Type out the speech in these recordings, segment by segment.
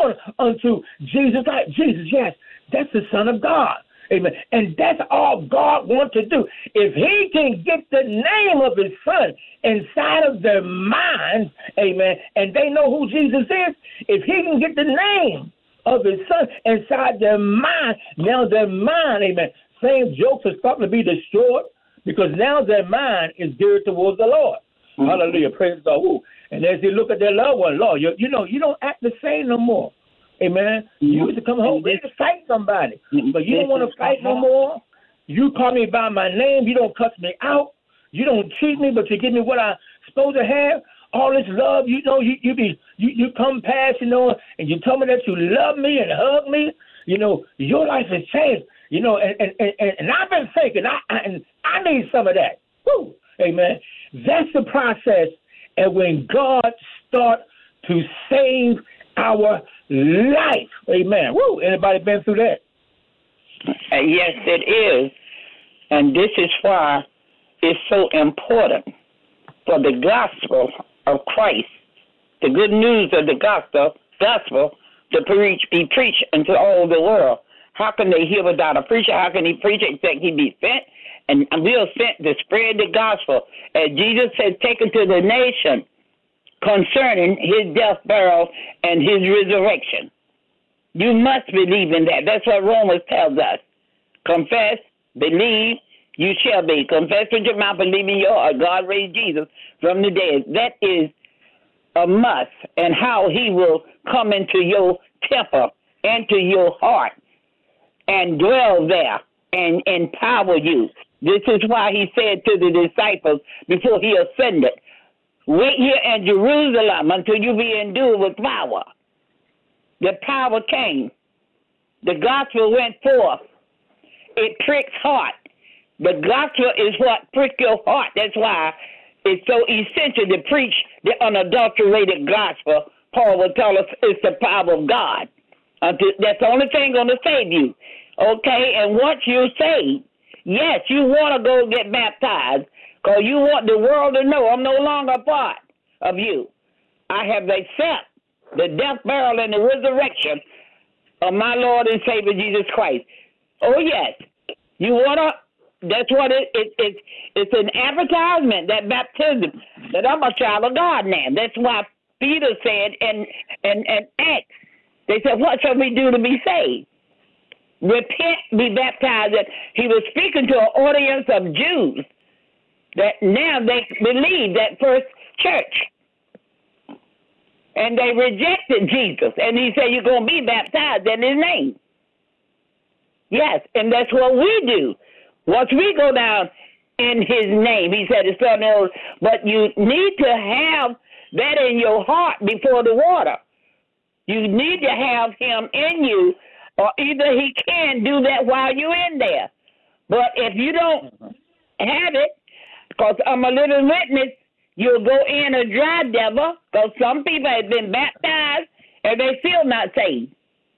on unto Jesus. Like Jesus, yes, that's the Son of God. Amen. And that's all God wants to do. If he can get the name of his son inside of their minds, amen, and they know who Jesus is, if he can get the name of his son inside their mind, now their mind, amen, same jokes are starting to be destroyed because now their mind is geared towards the Lord. Mm-hmm. Hallelujah. Praise God. Ooh. And as they look at their loved one, Lord, you know, you don't act the same no more. Amen. Mm-hmm. You used to come home ready to fight somebody, but you don't want to fight no more. You call me by my name. You don't cuss me out. You don't cheat me, but you give me what I'm supposed to have. All this love, you know, you come past, you know, and you tell me that you love me and hug me. You know, your life has changed. You know, and I've been thinking, I need some of that. Woo. Amen. That's the process, and when God starts to save our life. Amen. Woo. Anybody been through that? Yes, it is. And this is why it's so important for the gospel of Christ, the good news of the gospel to be preached unto all the world. How can they hear without a preacher? How can he preach except he be sent? And we are sent to spread the gospel. As Jesus has taken to the nation concerning his death, burial, and his resurrection. You must believe in that. That's what Romans tells us. Confess, believe, you shall be. Confess with your mouth, believe in your heart. God raised Jesus from the dead. That is a must. And how he will come into your temple, into your heart, and dwell there and empower you. This is why he said to the disciples before he ascended, wait here in Jerusalem until you be endued with power. The power came. The gospel went forth. It pricks heart. The gospel is what pricks your heart. That's why it's so essential to preach the unadulterated gospel. Paul will tell us it's the power of God. That's the only thing going to save you. Okay, and once you're saved, yes, you want to go get baptized because you want the world to know I'm no longer a part of you. I have accepted the death, burial, and the resurrection of my Lord and Savior Jesus Christ. Oh, yes. You want to, that's what it's an advertisement, that baptism, that I'm a child of God now. That's why Peter said in Acts, they said, what shall we do to be saved? Repent, be baptized. That he was speaking to an audience of Jews that now they believe that first church. And they rejected Jesus. And he said, you're going to be baptized in his name. Yes, and that's what we do. Once we go down in his name, he said, it's Son knows, but you need to have that in your heart before the water. You need to have him in you, or either he can do that while you're in there. But if you don't have it, because I'm a little witness, you'll go in a dry devil, because some people have been baptized and they still not saved.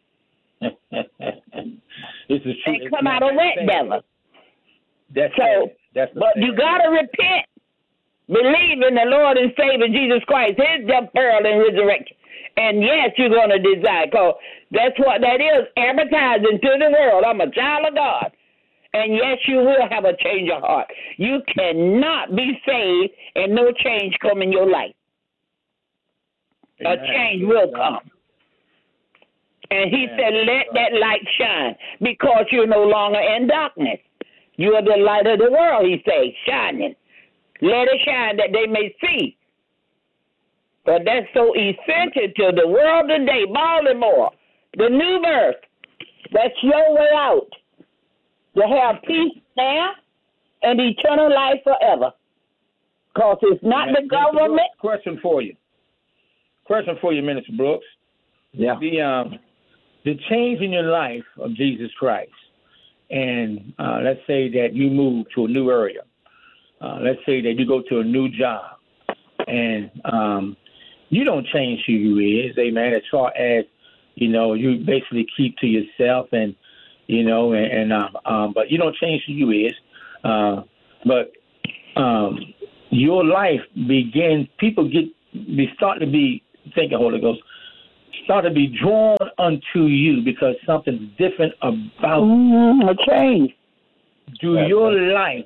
This is true. They come out a wet devil. That's but you got to repent. Believe in the Lord and Savior Jesus Christ, his death, burial, and resurrection. And yes, you're going to desire, because that's what that is, advertising to the world. I'm a child of God. And yes, you will have a change of heart. You cannot be saved and no change come in your life. Amen. A change will come. And he said, let that light shine, because you're no longer in darkness. You are the light of the world, he says, shining. Let it shine that they may see. But that's so essential to the world today. Baltimore, the new birth, that's your way out. To have peace now and eternal life forever. Because it's not the government. Question for you, Minister Brooks. Yeah. The change in your life of Jesus Christ, and let's say that you move to a new area. Let's say that you go to a new job, and you don't change who you is, amen, as far as, you basically keep to yourself and, but you don't change who you is. But your life begins, people start to be, thank you, Holy Ghost, start to be drawn unto you because something's different about a change. Your life.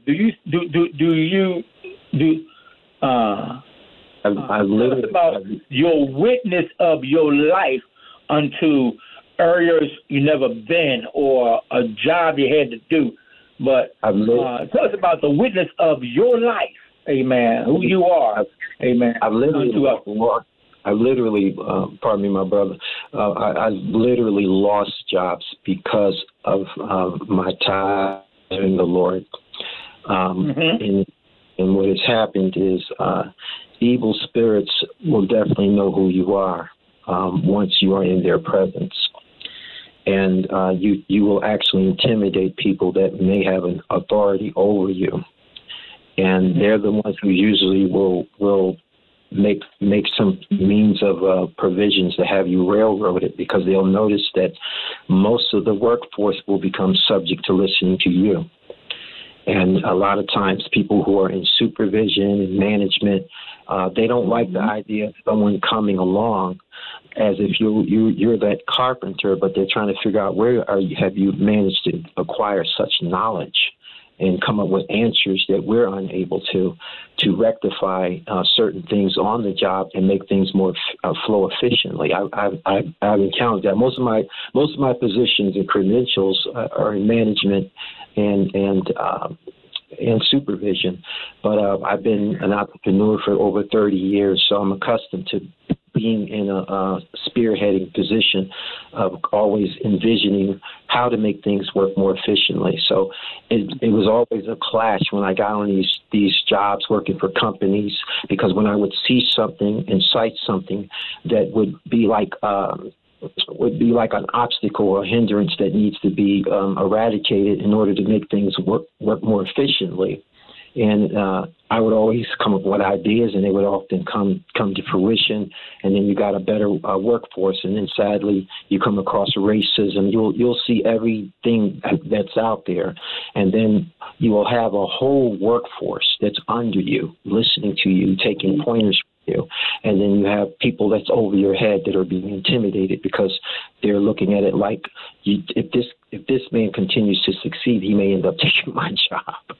I literally about your witness of your life unto areas you never been or a job you had to do. But tell us about the witness of your life. Amen. Who you are. Amen. I've literally, pardon me, my brother, I literally lost jobs because of my time in the Lord. And what has happened is evil spirits will definitely know who you are once you are in their presence. And you will actually intimidate people that may have an authority over you. And they're the ones who usually will make some means of provisions to have you railroaded, because they'll notice that most of the workforce will become subject to listening to you. And a lot of times people who are in supervision and management, they don't like the idea of someone coming along as if you're that carpenter, but they're trying to figure out have you managed to acquire such knowledge and come up with answers that we're unable to rectify certain things on the job and make things more flow efficiently. I've encountered that. Most of my positions and credentials are in management and supervision, but I've been an entrepreneur for over 30 years, so I'm accustomed to being in a spearheading position of always envisioning how to make things work more efficiently. So it was always a clash when I got on these jobs working for companies, because when I would see something and cite something that would be like an obstacle or a hindrance that needs to be eradicated in order to make things work more efficiently. And I would always come up with ideas, and they would often come to fruition. And then you got a better workforce. And then sadly, you come across racism. You'll see everything that's out there, and then you will have a whole workforce that's under you, listening to you, taking pointers from you. And then you have people that's over your head that are being intimidated because they're looking at it like, if this man continues to succeed, he may end up taking my job.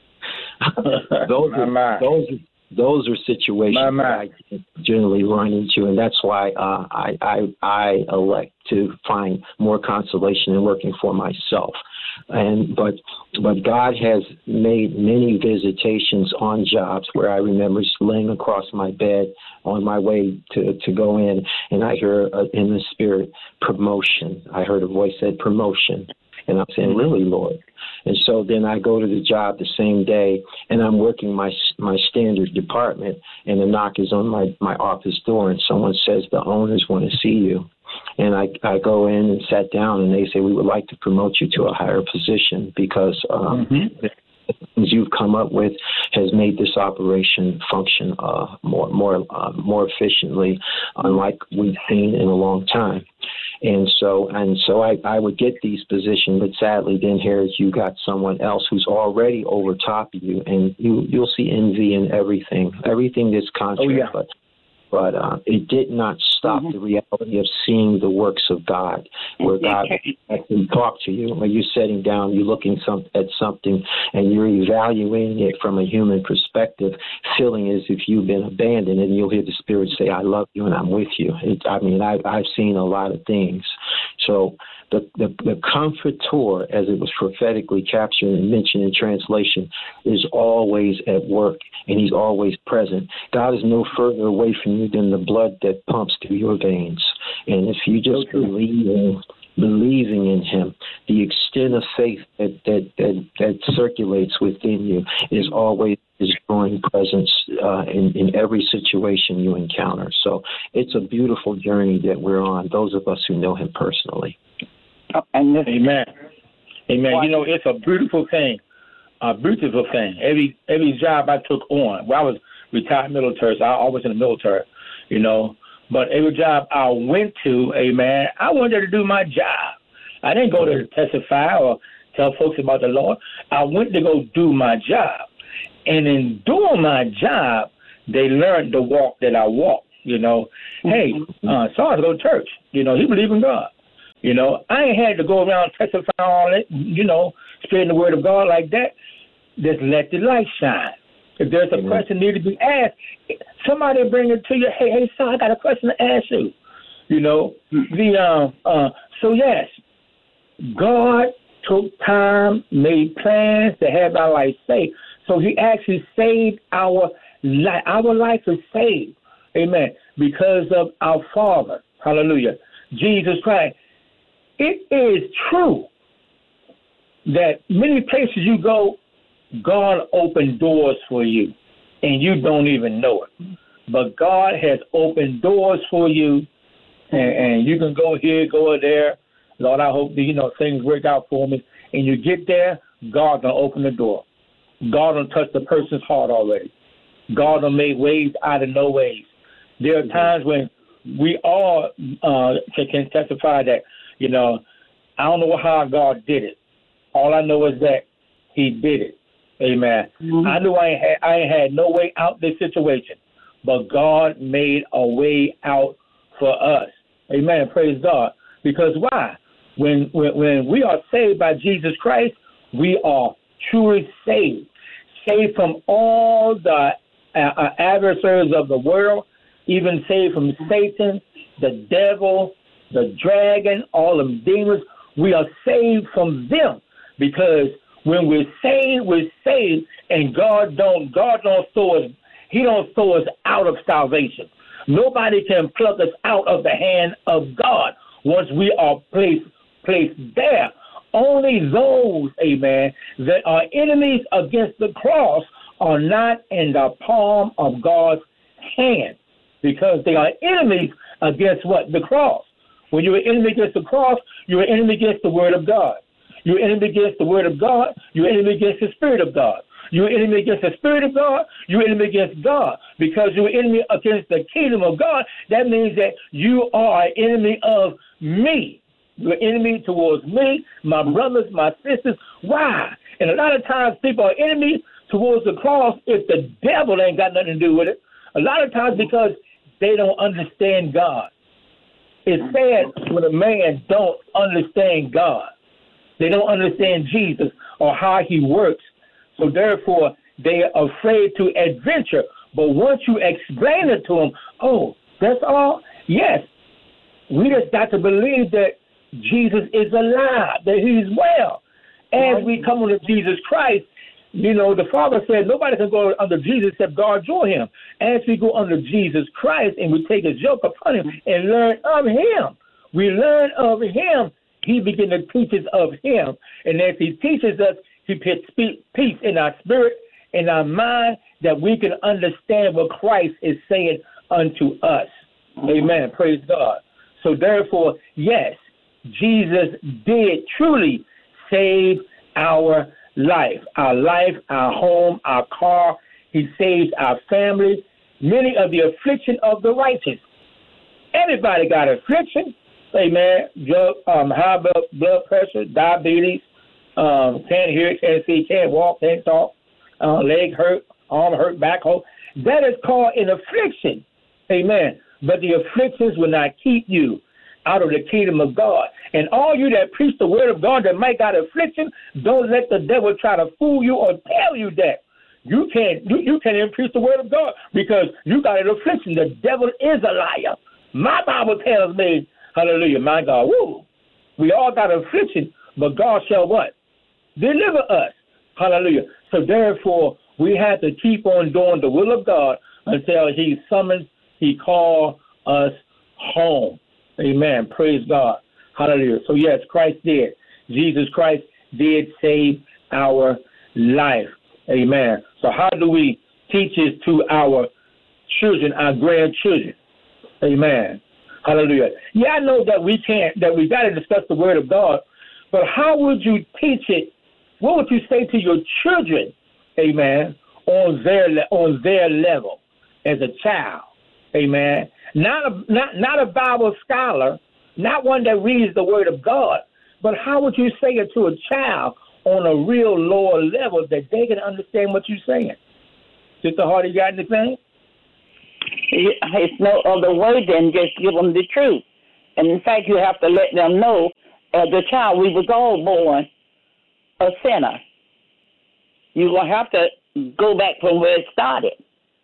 Those are situations that I generally run into, and that's why I elect to find more consolation in working for myself. But God has made many visitations on jobs where I remember laying across my bed on my way to go in, and I hear in the spirit, promotion. I heard a voice said promotion. And I'm saying, really, Lord? And so then I go to the job the same day, and I'm working my standard department, and a knock is on my office door, and someone says, the owners want to see you. And I go in and sat down, and they say, we would like to promote you to a higher position because the things you've come up with has made this operation function more efficiently, unlike we've seen in a long time. And so I would get these positions, but sadly then here you got someone else who's already over top of you, and you'll see envy in everything that's contrary. Oh, yeah. But it did not stop the reality of seeing the works of God, where God can talk to you. When you're sitting down, you're looking at something, and you're evaluating it from a human perspective, feeling as if you've been abandoned, and you'll hear the Spirit say, I love you and I'm with you. I've seen a lot of things. So the Comforter, as it was prophetically captured and mentioned in translation, is always at work, and he's always present. God is no further away from you than the blood that pumps through your veins. And if you just believing in him, the extent of faith that circulates within you is always his growing presence in every situation you encounter. So it's a beautiful journey that we're on, those of us who know him personally. Amen. Amen. You know, it's a beautiful thing. Every job I took on, I was retired military, so I always in the military, you know. But every job I went to, amen, I wanted to do my job. I didn't go there to testify or tell folks about the Lord. I went to go do my job. And in doing my job, they learned the walk that I walk, you know. Hey, Sarge go to church. You know, he believe in God. You know, I ain't had to go around testifying all it, spreading the word of God like that. Just let the light shine. If there's a question need to be asked, somebody bring it to you. Hey, son, I got a question to ask you. So yes, God took time, made plans to have our life saved. So He actually saved our life. Our life is saved, amen, because of our Father. Hallelujah, Jesus Christ. It is true that many places you go, God opened doors for you, and you don't even know it. But God has opened doors for you, and you can go here, go there. Lord, I hope that, things work out for me. And you get there, God will open the door. God will touch the person's heart already. God will make ways out of no ways. There are times when we all can testify that, I don't know how God did it. All I know is that He did it. Amen. Mm-hmm. I knew I ain't had no way out this situation, but God made a way out for us. Amen. Praise God. Because why? When we are saved by Jesus Christ, we are truly saved from all the adversaries of the world, even saved from Satan, the devil, the dragon, all them demons. We are saved from them, because when we're saved, and God don't throw us. He don't throw us out of salvation. Nobody can pluck us out of the hand of God once we are placed there. Only those, amen, that are enemies against the cross are not in the palm of God's hand, because they are enemies against what? The cross. When you're an enemy against the cross, you're an enemy against the word of God. You're an enemy against the word of God. You're an enemy against the spirit of God. You're an enemy against the spirit of God. You're an enemy against God. Because you're an enemy against the kingdom of God, that means that you are an enemy of me. You're an enemy towards me, my brothers, my sisters. Why? And a lot of times people are enemies towards the cross if the devil ain't got nothing to do with it. A lot of times because they don't understand God. It's sad when a man don't understand God. They don't understand Jesus or how He works. So therefore, they are afraid to adventure. But once you explain it to them, oh, that's all? Yes. We just got to believe that Jesus is alive, that He's well. As we come under Jesus Christ, the Father said nobody can go under Jesus except God draw him. As we go under Jesus Christ and we take His yoke upon Him and learn of Him, we learn of Him. He begins to teach us of Him. And as He teaches us, He puts peace in our spirit, in our mind, that we can understand what Christ is saying unto us. Amen. Praise God. So therefore, yes, Jesus did truly save our life, our home, our car. He saves our family. Many of the affliction of the righteous. Everybody got affliction. Amen. High blood pressure, diabetes, can't hear, can't see, can't walk, can't talk, leg hurt, arm hurt, back hurt. That is called an affliction. Amen. But the afflictions will not keep you out of the kingdom of God. And all you that preach the word of God that might got affliction, don't let the devil try to fool you or tell you that. You can't even preach the word of God because you got an affliction. The devil is a liar. My Bible tells me, hallelujah, my God, woo, we all got affliction, but God shall what? Deliver us. Hallelujah. So therefore, we have to keep on doing the will of God until He summons, He calls us home. Amen. Praise God. Hallelujah. So yes, Christ did. Jesus Christ did save our life. Amen. So how do we teach this to our children, our grandchildren? Amen. Hallelujah. Yeah, I know that we got to discuss the word of God, but how would you teach it? What would you say to your children, amen, on their level as a child? Amen. Not a Bible scholar, not one that reads the word of God, but how would you say it to a child on a real lower level that they can understand what you're saying? Sister Hardy, you got anything? It's no other way than just give them the truth. And in fact, you have to let them know, as a child, we was all born a sinner. You're going to have to go back from where it started,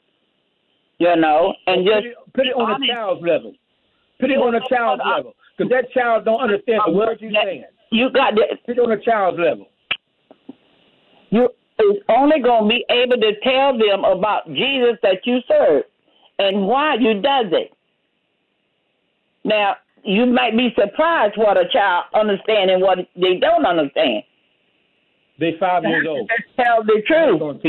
and just put it on a child's level. Put it on a child's level, because that child don't understand the words you're saying. You got to put it on a child's level. You is only going to be able to tell them about Jesus that you serve and why you does it. Now, you might be surprised what a child understands and what they don't understand. They're 5 years old. Tell the truth.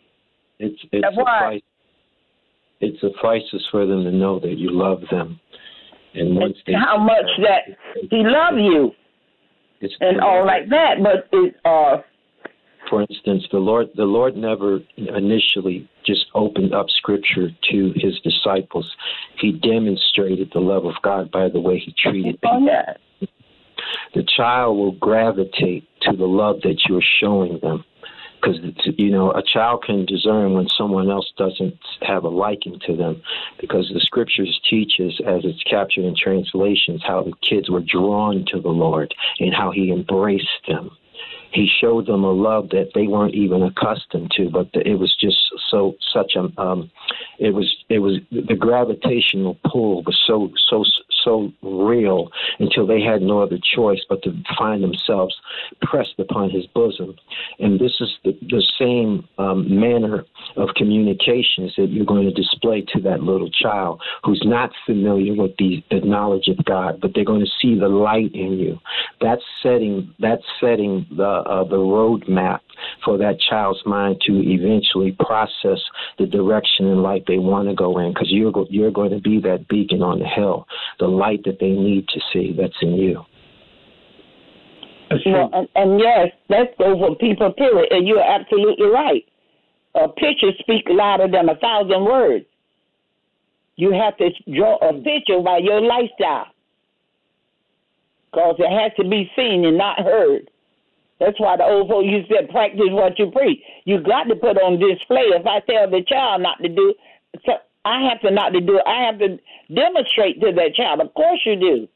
It suffices for them to know that you love them, and once they how much that he loves you, and all like that. But for instance, the Lord never initially just opened up Scripture to his disciples. He demonstrated the love of God by the way he treated people. Oh, yeah. The child will gravitate to the love that you're showing them. Because, a child can discern when someone else doesn't have a liking to them, because the Scriptures teach us, as it's captured in translations, how the kids were drawn to the Lord and how he embraced them. He showed them a love that they weren't even accustomed to, but it was just the gravitational pull was so real until they had no other choice but to find themselves pressed upon his bosom. And this is the same manner of communications that you're going to display to that little child who's not familiar with the knowledge of God, but they're going to see the light in you. That's setting the roadmap for that child's mind to eventually process the direction in life they want to go in, because you're going to be that beacon on the hill, the light that they need to see that's in you. And yes, that's over people, period. And you're absolutely right. A picture speaks louder than 1,000 words. You have to draw a picture by your lifestyle, because it has to be seen and not heard. That's why the old folks used to say, practice what you preach. You got to put on display. If I tell the child not to do it, so I have to not to do it. I have to demonstrate to that child. Of course you do.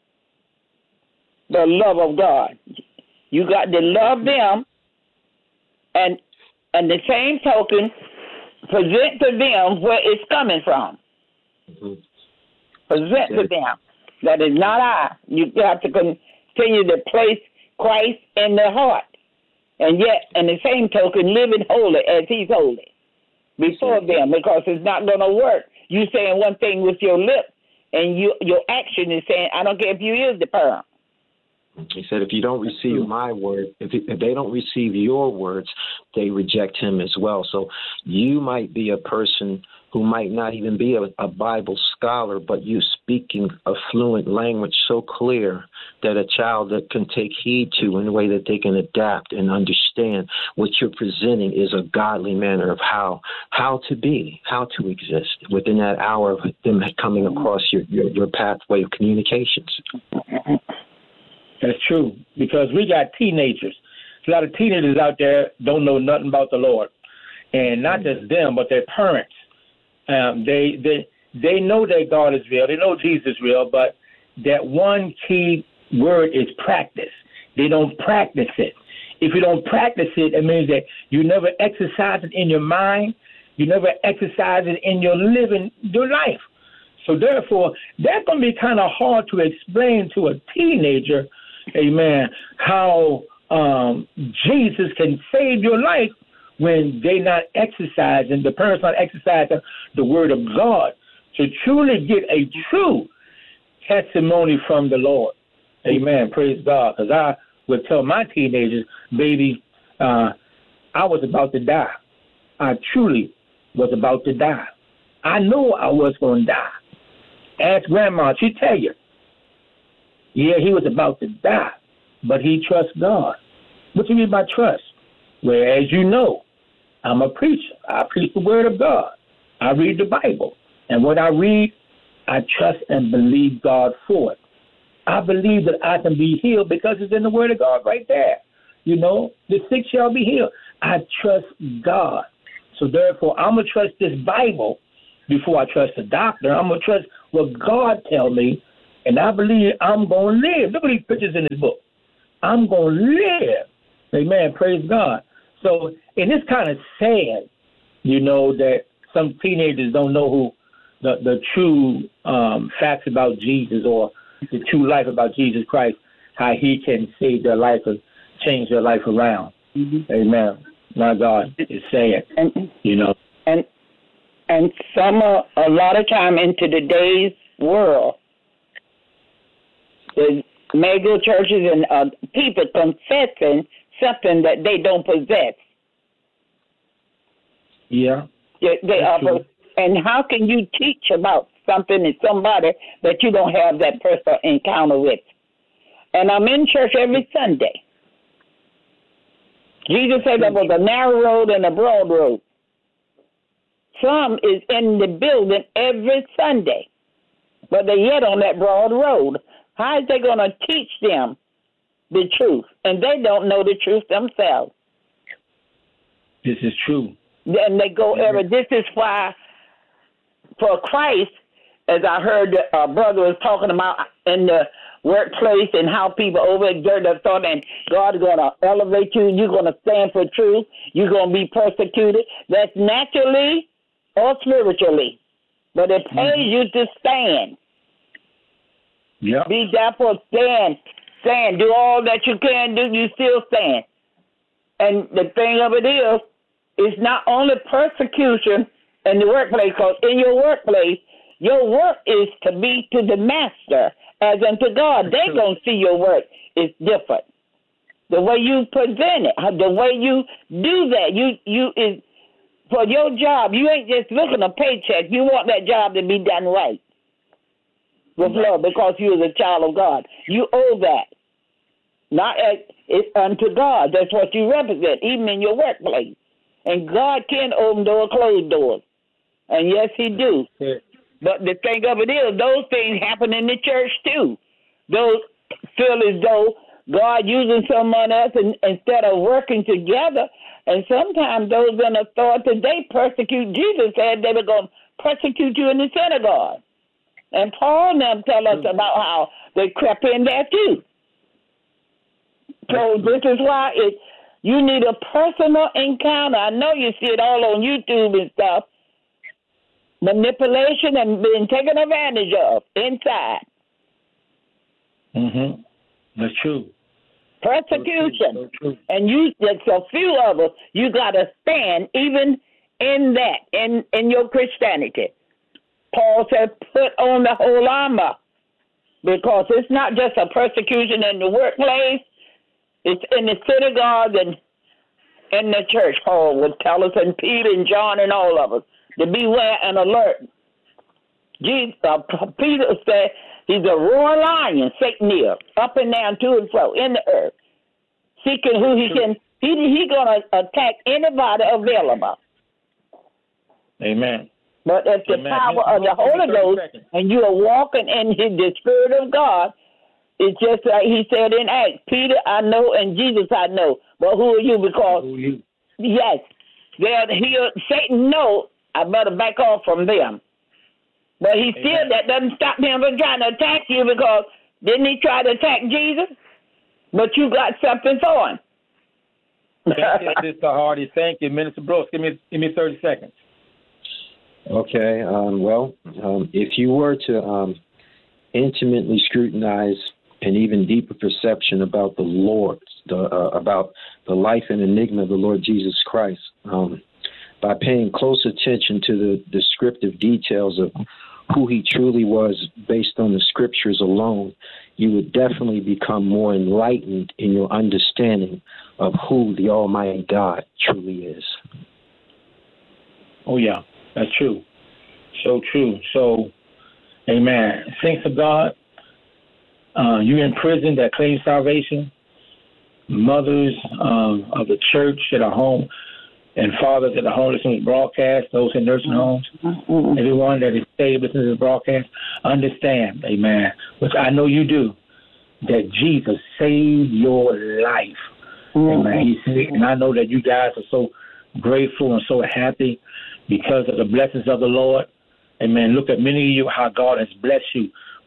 The love of God. You got to love them, and the same token, present to them where it's coming from. Mm-hmm. Present to them. That is not I. You have to continue to place Christ in their heart. And yet, in the same token, living holy as he's holy before them, because it's not going to work. You saying one thing with your lips, and your action is saying, I don't care if you is the parent. He said, if you don't receive my word, if they don't receive your words, they reject him as well. So you might be a person who might not even be a Bible scholar, but you speaking a fluent language so clear that a child that can take heed to in a way that they can adapt and understand what you're presenting is a godly manner of how to be, how to exist within that hour of them coming across your pathway of communications. That's true, because we got teenagers. A lot of teenagers out there don't know nothing about the Lord, and not just them, but their parents. They know that God is real. They know Jesus is real, but that one key word is practice. They don't practice it. If you don't practice it, it means that you never exercise it in your mind. You never exercise it in your life. So therefore, that's going to be kind of hard to explain to a teenager, amen, how Jesus can save your life when they not exercising, the parents not exercising the word of God to truly get a true testimony from the Lord. Amen. Praise God. Because I would tell my teenagers, baby, I was about to die. I truly was about to die. I knew I was going to die. Ask Grandma, she'd tell you. Yeah, he was about to die, but he trusts God. What do you mean by trust? Well, as you know, I'm a preacher. I preach the word of God. I read the Bible. And when I read, I trust and believe God for it. I believe that I can be healed because it's in the word of God right there. You know, the sick shall be healed. I trust God. So therefore, I'm going to trust this Bible before I trust the doctor. I'm going to trust what God tell me, And I believe I'm going to live. Look at these pictures in this book. I'm going to live. Amen. Praise God. So, and it's kind of sad, that some teenagers don't know who the true facts about Jesus or the true life about Jesus Christ, how he can save their life and change their life around. Mm-hmm. Amen. My God, it's sad, And some a lot of time into today's world, there's mega churches and people confessing something that they don't possess. Yeah. They are. And how can you teach about something in somebody that you don't have that personal encounter with? And I'm in church every Sunday. Jesus said there was a narrow road and a broad road. Some is in the building every Sunday, but they're yet on that broad road. How is they going to teach them the truth? And they don't know the truth themselves. This is true. And they go this is why, for Christ, as I heard the brother was talking about in the workplace and how people overexert their thought, and God is going to elevate you, you're going to stand for truth, you're going to be persecuted. That's naturally or spiritually. But it pays you to stand. Yeah. Be therefore stand. Stand. Do all that you can do, you still stand. And the thing of it is, it's not only persecution in the workplace, because in your workplace, your work is to be to the master, as unto God. They're going to see your work is different. The way you present it, the way you do that, you is for your job. You ain't just looking a paycheck. You want that job to be done right with love, because you is a child of God. You owe that. Not as it's unto God. That's what you represent, even in your workplace. And God can open doors, close doors. And yes, he do. Yeah. But the thing of it is, those things happen in the church too. Those feel as though God using someone else instead of working together. And sometimes those in authority, they persecute. Jesus said they were going to persecute you in the synagogue. And Paul and them tell us about how they crept in there too. So this is why you need a personal encounter. I know you see it all on YouTube and stuff. Manipulation and being taken advantage of inside. Mm-hmm. That's true. Persecution. So true. And there's a few of us, you got to stand even in that, in your Christianity. Paul said, put on the whole armor, because it's not just a persecution in the workplace. It's in the synagogue and in the church. Paul would tell us, and Peter and John and all of us, to beware and alert. Peter said he's a roaring lion, Satan is, up and down, to and fro, in the earth, seeking who he can. He's going to attack anybody available. Amen. But if the power of the Holy Ghost and you are walking in the Spirit of God, it's just like he said in Acts, Peter I know and Jesus I know, but who are you? Because, yes, Satan knows I better back off from them. But he still, that doesn't stop him from trying to attack you, because didn't he try to attack Jesus? But you got something for him. Thank you, Sister Hardy. Thank you. Minister Brooks, give me 30 seconds. Okay. If you were to intimately scrutinize an even deeper perception about the Lord, about the life and enigma of the Lord Jesus Christ, by paying close attention to the descriptive details of who he truly was based on the scriptures alone, you would definitely become more enlightened in your understanding of who the Almighty God truly is. Oh, yeah, that's true. So true. So, amen. Saints of God, you in prison that claim salvation, mothers of the church that are home, and fathers that are home listening to this broadcast, those in nursing homes, everyone that is saved listening to this broadcast, understand, amen, which I know you do, that Jesus saved your life. Amen. He saved, and I know that you guys are so grateful and so happy because of the blessings of the Lord. Amen. Look at many of you, how God has blessed you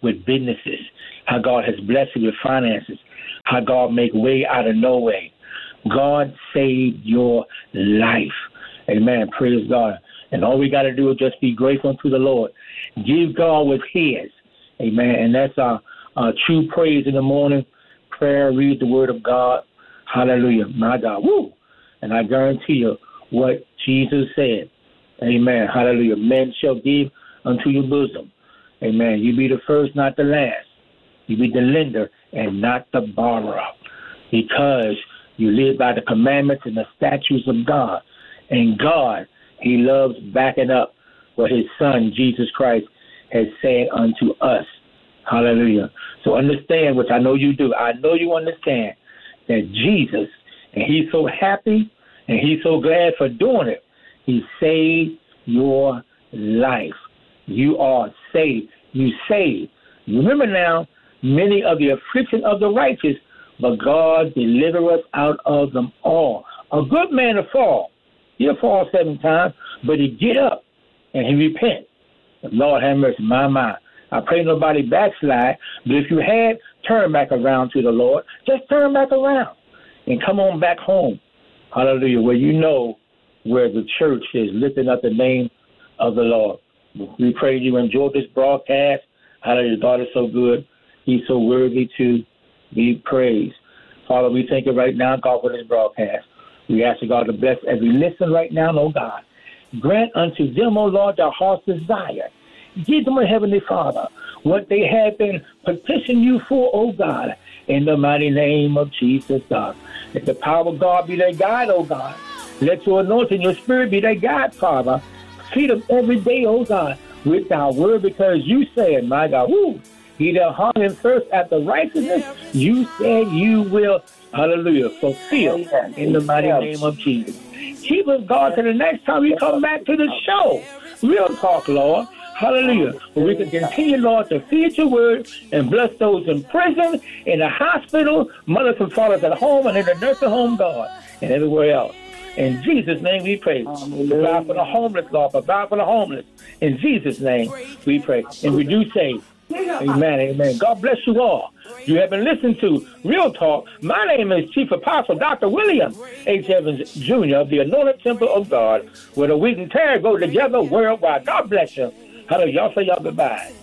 with businesses, how God has blessed you with finances, how God make way out of no way. God saved your life. Amen. Praise God. And all we got to do is just be grateful to the Lord. Give God what's his. Amen. And that's our true praise in the morning. Prayer, read the word of God. Hallelujah. My God. Woo. And I guarantee you what Jesus said. Amen. Hallelujah. Men shall give unto your bosom. Amen. You be the first, not the last. You be the lender and not the borrower. Because you live by the commandments and the statutes of God. And God, he loves backing up what his son, Jesus Christ, has said unto us. Hallelujah. So understand, which I know you do. I know you understand that Jesus, and he's so happy and he's so glad for doing it, he saved your life. You are saved. You saved. Remember now, many of the affliction of the righteous, but God deliver us out of them all. A good man will fall. He'll fall 7 times, but he get up and he repent. Lord have mercy, my. I pray nobody backslide, but if you had, turn back around to the Lord. Just turn back around and come on back home. Hallelujah, where you know where the church is lifting up the name of the Lord. We pray you enjoy this broadcast. Hallelujah, God is so good. He's so worthy to be praised. Father, we thank you right now, God, for this broadcast. We ask you, God, to bless as we listen right now, oh God. Grant unto them, oh Lord, their heart's desire. Give them, Heavenly Father, what they have been petitioning you for, oh God, in the mighty name of Jesus, God. Let the power of God be their guide, oh God. Let your anointing, your spirit be their guide, Father. Feed them every day, oh God, with thy word, because you said, my God, he that hunger and thirst after righteousness, you said you will, hallelujah, fulfill in the mighty name of Jesus. Keep us, God, to the next time we come back to the show. Real talk, Lord. Hallelujah. Where we can continue, Lord, to feed your word and bless those in prison, in the hospital, mothers and fathers at home, and in the nursing home, God, and everywhere else. In Jesus' name we pray. Provide for the homeless, Lord. Provide for the homeless. In Jesus' name we pray. And we do say, amen, amen. God bless you all. You have been listening to Real Talk. My name is Chief Apostle Dr. William H. Evans, Jr. of the Anointed Temple of God, where the wheat and tare go together worldwide. God bless you. Hello, y'all say y'all goodbye.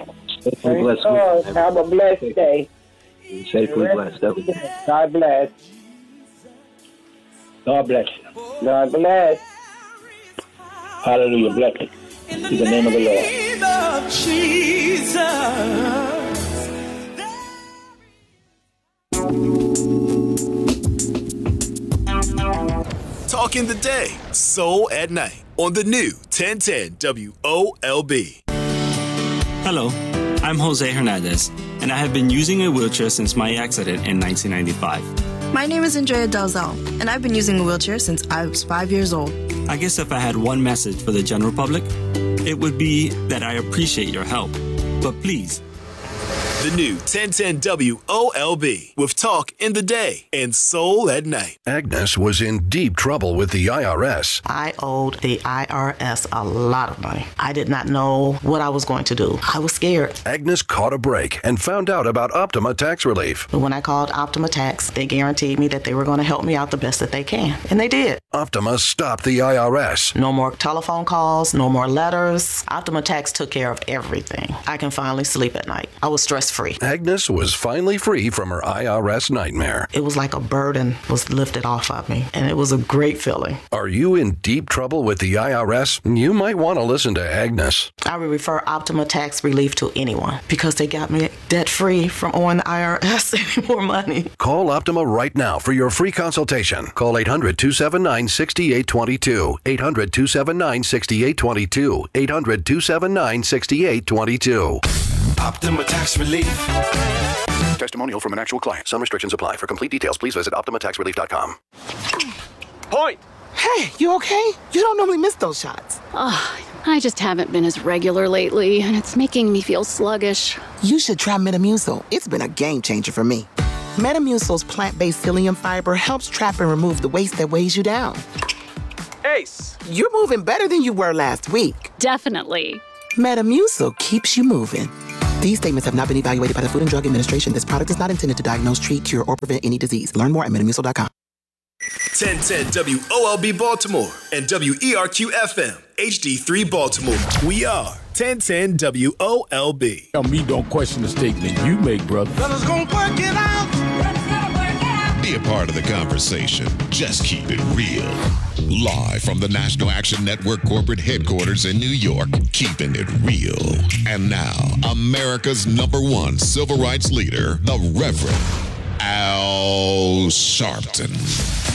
Have a blessed day. Safely blessed. God bless. God bless you. God bless. Hallelujah. Blessed in the name of the Lord. Jesus. Talking the day, soul at night on the new 1010 WOLB. Hello, I'm Jose Hernandez, and I have been using a wheelchair since my accident in 1995. My name is Andrea Dalzell, and I've been using a wheelchair since I was 5 years old. I guess if I had one message for the general public, it would be that I appreciate your help. But please, The new 1010 WOLB with Talk in the Day and Soul at Night. Agnes was in deep trouble with the IRS. I owed the IRS a lot of money. I did not know what I was going to do. I was scared. Agnes caught a break and found out about Optima Tax Relief. But when I called Optima Tax, they guaranteed me that they were going to help me out the best that they can. And they did. Optima stopped the IRS. No more telephone calls, no more letters. Optima Tax took care of everything. I can finally sleep at night. I was stress-free. Agnes was finally free from her IRS nightmare. It was like a burden was lifted off of me, and it was a great feeling. Are you in deep trouble with the IRS? You might want to listen to Agnes. I would refer Optima Tax Relief to anyone because they got me debt-free from owing the IRS any more money. Call Optima right now for your free consultation. Call 800-279-6822. 800-279-6822. 800-279-6822. Optima Tax Relief. Testimonial from an actual client. Some restrictions apply. For complete details, please visit OptimaTaxRelief.com. Point. Hey, you okay? You don't normally miss those shots. I just haven't been as regular lately, and it's making me feel sluggish. You should try Metamucil. It's been a game changer for me. Metamucil's plant-based psyllium fiber helps trap and remove the waste that weighs you down. Ace. You're moving better than you were last week. Definitely. Metamucil keeps you moving. These statements have not been evaluated by the Food and Drug Administration. This product is not intended to diagnose, treat, cure, or prevent any disease. Learn more at MetaMucil.com. 1010 WOLB Baltimore and WERQ-FM HD3 Baltimore. We are 1010 WOLB. Tell me don't question the statement you make, brother. Fellas gonna work it out. Be a part of the conversation. Just keep it real. Live from the National Action Network corporate headquarters in New York, keeping it real. And now, America's #1 civil rights leader, the Reverend Al Sharpton.